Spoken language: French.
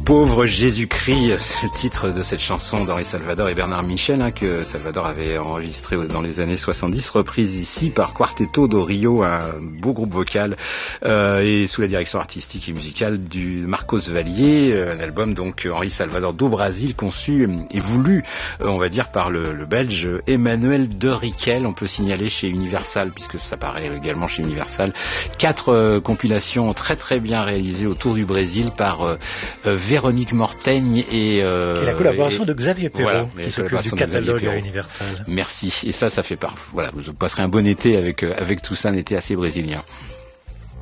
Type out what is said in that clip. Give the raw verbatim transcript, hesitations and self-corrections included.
pauvre Jésus-Christ, c'est le titre de cette chanson d'Henri Salvador et Bernard Michel, hein, que Salvador avait enregistré dans les années soixante-dix, reprise ici par Quarteto do Rio, un beau groupe vocal, euh, et sous la direction artistique et musicale du Marcos Vallier, un album donc Henri Salvador do Brasil, conçu et voulu, euh, on va dire, par le, le Belge Emmanuel de Riquel. On peut signaler chez Universal, puisque ça paraît également chez Universal, quatre euh, compilations très très bien réalisées autour du Brésil par euh, euh, Véronique Mortaigne et, euh, et la collaboration et, de Xavier Perrault, voilà, qui s'occupe du catalogue à Universal. Merci. Et ça, ça fait part. Voilà, je passerai un bon été avec, euh, avec tout ça, un été assez brésilien.